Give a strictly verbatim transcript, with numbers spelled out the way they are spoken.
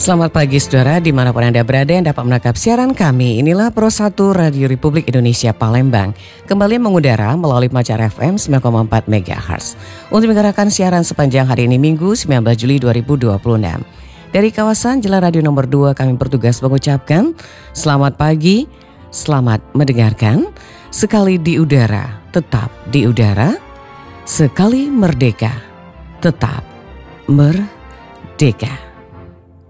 Selamat pagi saudara, dimanapun Anda berada yang dapat menangkap siaran kami. Inilah Pro satu Radio Republik Indonesia Palembang, kembali mengudara melalui Macar F M sembilan koma empat megahertz untuk menggerakkan siaran sepanjang hari ini Minggu sembilan belas Juli dua ribu dua puluh enam. Dari kawasan Jalan Radio nomor dua kami bertugas mengucapkan selamat pagi, selamat mendengarkan. Sekali di udara, tetap di udara. Sekali merdeka, tetap merdeka.